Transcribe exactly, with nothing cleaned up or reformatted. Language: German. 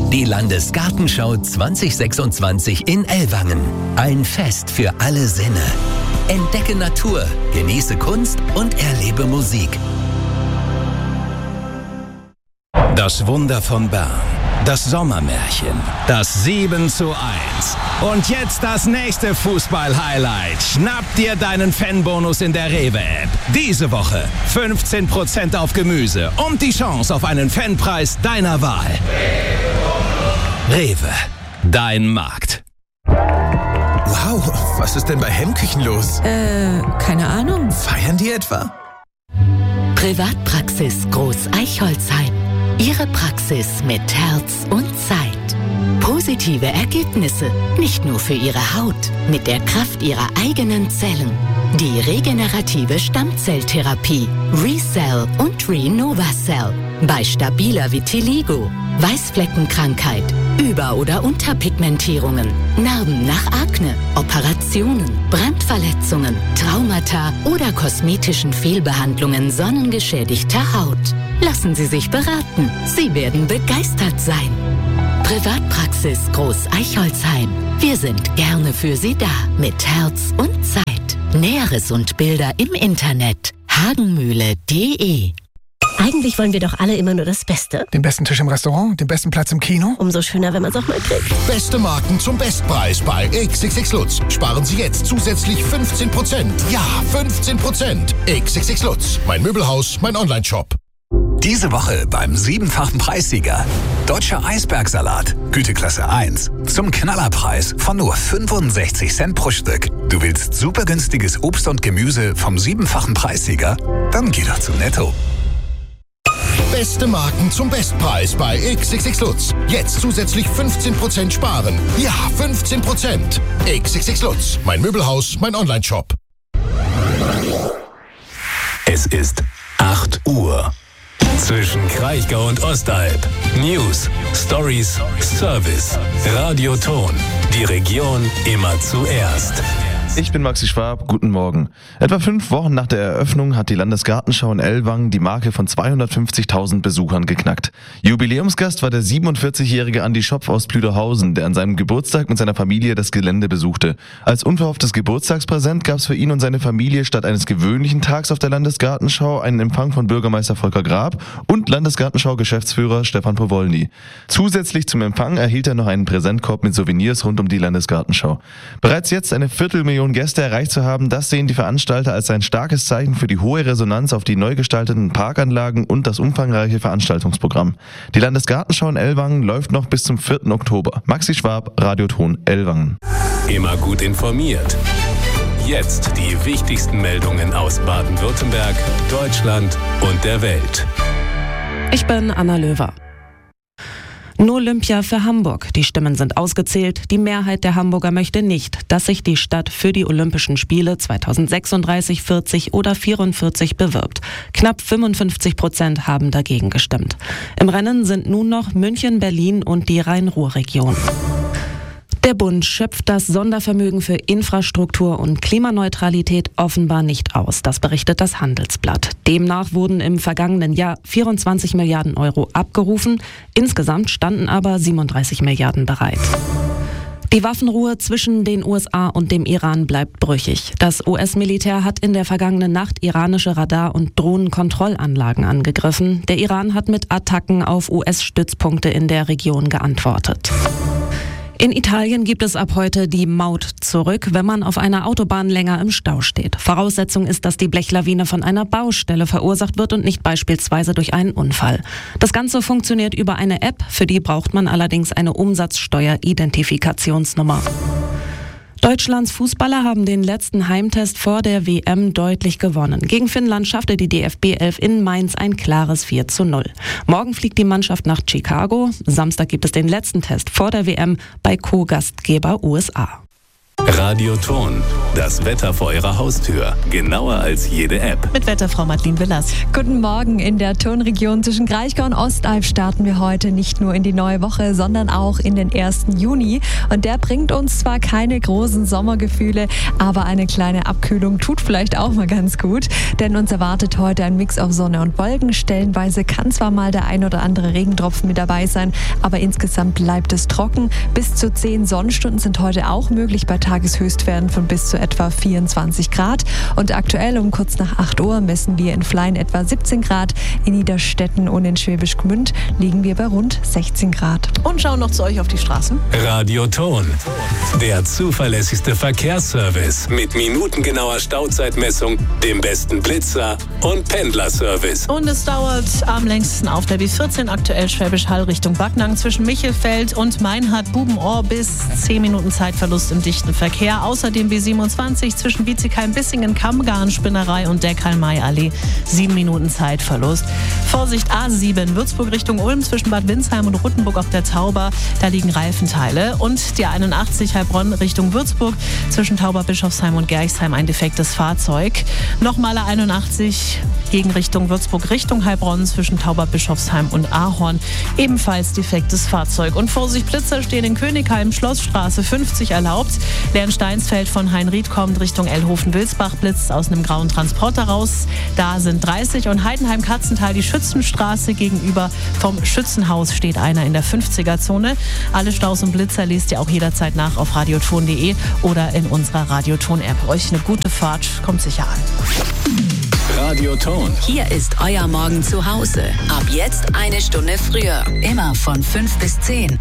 Die Landesgartenschau zwanzig sechsundzwanzig in Ellwangen. Ein Fest für alle Sinne. Entdecke Natur, genieße Kunst und erlebe Musik. Das Wunder von Bern. Das Sommermärchen. Das sieben zu eins. Und jetzt das nächste Fußball-Highlight. Schnapp dir deinen Fanbonus in der Rewe-App. Diese Woche fünfzehn Prozent auf Gemüse und die Chance auf einen Fanpreis deiner Wahl. Rewe. Dein Markt. Wow, was ist denn bei Hemmküchen los? Äh, keine Ahnung. Feiern die etwa? Privatpraxis Groß Eichholzheim. Ihre Praxis mit Herz und Zeit. Positive Ergebnisse, nicht nur für Ihre Haut, mit der Kraft Ihrer eigenen Zellen. Die regenerative Stammzelltherapie ReCell und ReNovaCell. Bei stabiler Vitiligo, Weißfleckenkrankheit, Über- oder Unterpigmentierungen, Narben nach Akne, Operationen, Brandverletzungen, Traumata oder kosmetischen Fehlbehandlungen sonnengeschädigter Haut. Lassen Sie sich beraten. Sie werden begeistert sein. Privatpraxis Groß Eichholzheim. Wir sind gerne für Sie da. Mit Herz und Zeit. Näheres und Bilder im Internet. hagenmühle punkt de. Eigentlich wollen wir doch alle immer nur das Beste. Den besten Tisch im Restaurant, den besten Platz im Kino. Umso schöner, wenn man es auch mal kriegt. Beste Marken zum Bestpreis bei X X X Lutz. Sparen Sie jetzt zusätzlich fünfzehn Prozent. Ja, fünfzehn Prozent. X X X Lutz. Mein Möbelhaus, mein Onlineshop. Diese Woche beim siebenfachen Preissieger. Deutscher Eisbergsalat, Güteklasse eins. Zum Knallerpreis von nur fünfundsechzig Cent pro Stück. Du willst super günstiges Obst und Gemüse vom siebenfachen Preissieger? Dann geh doch zu Netto. Beste Marken zum Bestpreis bei X X X Lutz. Jetzt zusätzlich fünfzehn Prozent sparen. Ja, fünfzehn Prozent. X X X Lutz. Mein Möbelhaus, mein Onlineshop. Es ist acht Uhr. Zwischen Kraichgau und Ostalb. News, Stories, Service. Radioton. Die Region immer zuerst. Ich bin Maxi Schwab, guten Morgen. Etwa fünf Wochen nach der Eröffnung hat die Landesgartenschau in Ellwangen die Marke von zweihundertfünfzigtausend Besuchern geknackt. Jubiläumsgast war der siebenundvierzigjährige Andi Schopf aus Plüderhausen, der an seinem Geburtstag mit seiner Familie das Gelände besuchte. Als unverhofftes Geburtstagspräsent gab es für ihn und seine Familie statt eines gewöhnlichen Tags auf der Landesgartenschau einen Empfang von Bürgermeister Volker Grab und Landesgartenschau-Geschäftsführer Stefan Powolny. Zusätzlich zum Empfang erhielt er noch einen Präsentkorb mit Souvenirs rund um die Landesgartenschau. Bereits jetzt eine Viertelmillion Gäste erreicht zu haben, das sehen die Veranstalter als ein starkes Zeichen für die hohe Resonanz auf die neu gestalteten Parkanlagen und das umfangreiche Veranstaltungsprogramm. Die Landesgartenschau in Ellwangen läuft noch bis zum vierten Oktober. Maxi Schwab, Radioton Ellwangen. Immer gut informiert. Jetzt die wichtigsten Meldungen aus Baden-Württemberg, Deutschland und der Welt. Ich bin Anna Löwer. Nur Olympia für Hamburg. Die Stimmen sind ausgezählt. Die Mehrheit der Hamburger möchte nicht, dass sich die Stadt für die Olympischen Spiele zweitausendsechsunddreißig, vierzig oder vierundvierzig bewirbt. Knapp fünfundfünfzig Prozent haben dagegen gestimmt. Im Rennen sind nun noch München, Berlin und die Rhein-Ruhr-Region. Der Bund schöpft das Sondervermögen für Infrastruktur und Klimaneutralität offenbar nicht aus. Das berichtet das Handelsblatt. Demnach wurden im vergangenen Jahr vierundzwanzig Milliarden Euro abgerufen. Insgesamt standen aber siebenunddreißig Milliarden bereit. Die Waffenruhe zwischen den U S A und dem Iran bleibt brüchig. Das U S-Militär hat in der vergangenen Nacht iranische Radar- und Drohnenkontrollanlagen angegriffen. Der Iran hat mit Attacken auf U S-Stützpunkte in der Region geantwortet. In Italien gibt es ab heute die Maut zurück, wenn man auf einer Autobahn länger im Stau steht. Voraussetzung ist, dass die Blechlawine von einer Baustelle verursacht wird und nicht beispielsweise durch einen Unfall. Das Ganze funktioniert über eine App, für die braucht man allerdings eine Umsatzsteuer-Identifikationsnummer. Deutschlands Fußballer haben den letzten Heimtest vor der W M deutlich gewonnen. Gegen Finnland schaffte die D F B elf in Mainz ein klares vier zu null. Morgen fliegt die Mannschaft nach Chicago. Samstag gibt es den letzten Test vor der W M bei Co-Gastgeber U S A. Radioton, das Wetter vor Ihrer Haustür. Genauer als jede App. Mit Wetterfrau Madeleine Willers. Guten Morgen. In der Tonregion zwischen Kraichgau und Ostalb starten wir heute nicht nur in die neue Woche, sondern auch in den ersten Juni. Und der bringt uns zwar keine großen Sommergefühle, aber eine kleine Abkühlung tut vielleicht auch mal ganz gut. Denn uns erwartet heute ein Mix aus Sonne und Wolken. Stellenweise kann zwar mal der ein oder andere Regentropfen mit dabei sein, aber insgesamt bleibt es trocken. Bis zu zehn Sonnenstunden sind heute auch möglich bei Tageshöchstwerten von bis zu etwa vierundzwanzig Grad. Und aktuell um kurz nach acht Uhr messen wir in Flein etwa siebzehn Grad. In Niederstetten und in Schwäbisch Gmünd liegen wir bei rund sechzehn Grad. Und schauen noch zu euch auf die Straßen. Radioton, der zuverlässigste Verkehrsservice mit minutengenauer Stauzeitmessung, dem besten Blitzer und Pendlerservice. Und es dauert am längsten auf der B vierzehn, aktuell Schwäbisch Hall Richtung Backnang zwischen Michelfeld und Meinhard-Bubenohr bis zehn Minuten Zeitverlust im dichten Verkehr. Außerdem B siebenundzwanzig zwischen Bietigheim-Bissingen, Kammgarn-Spinnerei und Deckhall-May-Allee. sieben Minuten Zeitverlust. Vorsicht A sieben, Würzburg Richtung Ulm zwischen Bad Windsheim und Ruttenburg auf der Tauber. Da liegen Reifenteile. Und die einundachtzig Heilbronn Richtung Würzburg zwischen Tauber-Bischofsheim und Gerchsheim ein defektes Fahrzeug. Nochmal einundachtzig gegen Richtung Würzburg Richtung Heilbronn zwischen Tauber-Bischofsheim und Ahorn. Ebenfalls defektes Fahrzeug. Und Vorsicht, Blitzer stehen in Königheim, Schlossstraße fünfzig erlaubt. Lernsteinsfeld von Heinried kommt Richtung Ellhofen-Wilsbach, blitzt aus einem grauen Transporter raus. Da sind dreißig. Und Heidenheim-Katzenthal, die Schützenstraße gegenüber vom Schützenhaus steht einer in der fünfziger-Zone. Alle Staus und Blitzer lest ihr auch jederzeit nach auf radioton punkt de oder in unserer Radioton-App. Euch eine gute Fahrt, kommt sicher an. Radioton. Hier ist euer Morgen zu Hause. Ab jetzt eine Stunde früher. Immer von fünf bis zehn.